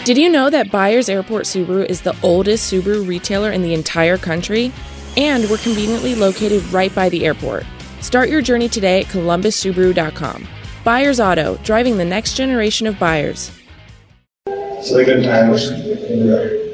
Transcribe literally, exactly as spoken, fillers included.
Did you know that Byers Airport Subaru is the oldest Subaru retailer in the entire country? And we're conveniently located right by the airport. Start your journey today at columbus subaru dot com. Byers Auto, driving the next generation of buyers. So the good times.